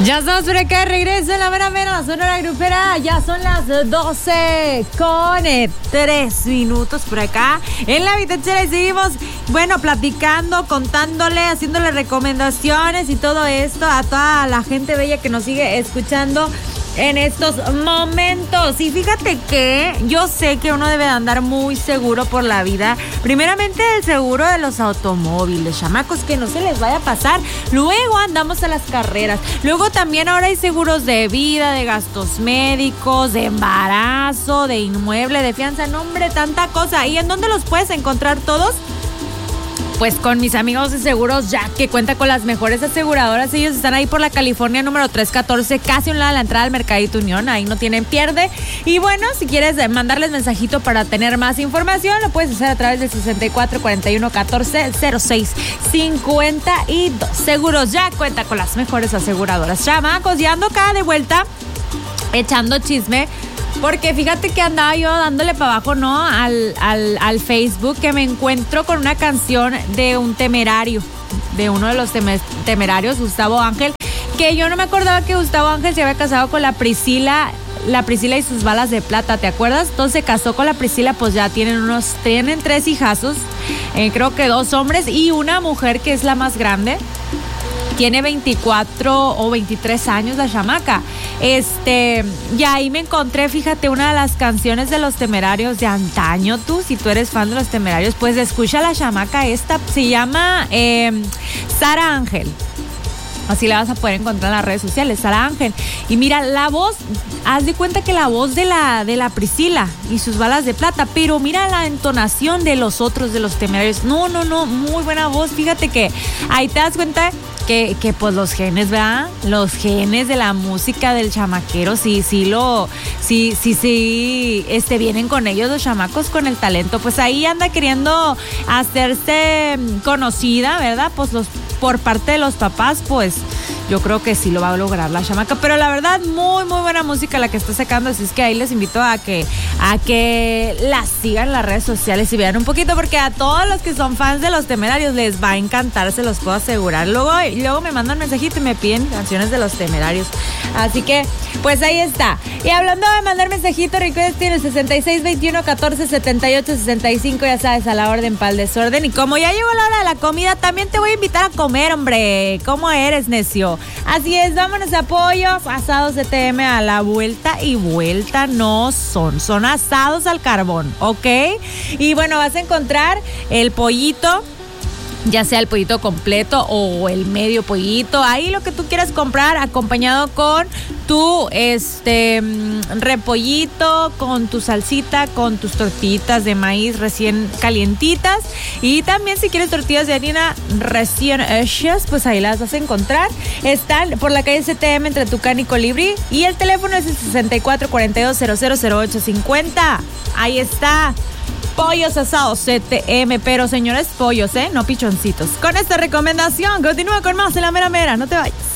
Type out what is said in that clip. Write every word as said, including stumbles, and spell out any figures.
Ya estamos por acá, regreso en la mera mera, la sonora grupera. Ya son las doce con tres minutos por acá en la Vitachera y seguimos, bueno, platicando, contándole, haciéndole recomendaciones y todo esto a toda la gente bella que nos sigue escuchando en estos momentos. Y fíjate que yo sé que uno debe de andar muy seguro por la vida. Primeramente el seguro de los automóviles, chamacos, que no se les vaya a pasar. Luego andamos a las carreras. Luego también ahora hay seguros de vida, de gastos médicos, de embarazo, de inmueble, de fianza. No, hombre, tanta cosa. ¿Y en dónde los puedes encontrar todos? Pues con mis amigos de Seguros Ya, que cuenta con las mejores aseguradoras. Ellos están ahí por la California número trescientos catorce, casi a un lado de la entrada al Mercadito Unión. Ahí no tienen pierde. Y bueno, si quieres mandarles mensajito para tener más información, lo puedes hacer a través del sesenta y cuatro cuarenta y uno catorce cero seis cincuenta y dos. Seguros Ya cuenta con las mejores aseguradoras. Chamacos, ya ando acá de vuelta echando chisme, porque fíjate que andaba yo dándole para abajo, ¿no? Al, al, al Facebook, que me encuentro con una canción de un temerario, de uno de los temer, temerarios, Gustavo Ángel, que yo no me acordaba que Gustavo Ángel se había casado con la Priscila, la Priscila y sus balas de plata, ¿te acuerdas? Entonces se casó con la Priscila, pues ya tienen unos, tienen tres hijazos, eh, creo que dos hombres y una mujer que es la más grande. Tiene veinticuatro o veintitrés años la chamaca. Este, y ahí me encontré, fíjate, una de las canciones de los Temerarios de antaño. Tú, si tú eres fan de los Temerarios, pues escucha la chamaca esta. Se llama eh, Sara Ángel. Así la vas a poder encontrar en las redes sociales, Sara Ángel. Y mira, la voz, haz de cuenta que la voz de la, de la Priscila y sus balas de plata, pero mira la entonación de los otros, de los Temerarios. No, no, no, muy buena voz. Fíjate que ahí te das cuenta que, que pues los genes, ¿verdad? Los genes de la música del chamaquero, sí, sí, lo, sí, sí, sí, este, vienen con ellos los chamacos con el talento. Pues ahí anda queriendo hacerse conocida, ¿verdad? Pues los por parte de los papás, pues yo creo que sí lo va a lograr la chamaca, pero la verdad muy muy buena música la que está sacando, así es que ahí les invito a que a que la sigan en las redes sociales y vean un poquito, porque a todos los que son fans de los Temerarios les va a encantar, se los puedo asegurar. Luego, luego me mandan mensajito y me piden canciones de los Temerarios, así que pues ahí está. Y hablando de mandar mensajito, recuerden, tiene el sesenta y seis veintiuno catorce setenta y ocho sesenta y cinco, ya sabes, a la orden para el desorden. Y como ya llegó la hora de la comida, también te voy a invitar a comer, hombre. ¿Cómo eres, necio? Así es, vámonos a pollos, asados de T M a la vuelta y vuelta no son, son asados al carbón, ¿ok? Y bueno, vas a encontrar el pollito, ya sea el pollito completo o el medio pollito, ahí lo que tú quieras comprar, acompañado con tu este repollito, con tu salsita, con tus tortillitas de maíz recién calientitas, y también si quieres tortillas de harina recién hechas, pues ahí las vas a encontrar. Están por la calle C T M entre Tucán y Colibrí, y el teléfono es el sesenta y cuatro cuarenta y dos cero cero cero ocho cincuenta. Ahí está. Pollos asados C T M, pero señores, pollos, ¿eh? No pichoncitos. Con esta recomendación, continúa con más en la mera mera, no te vayas.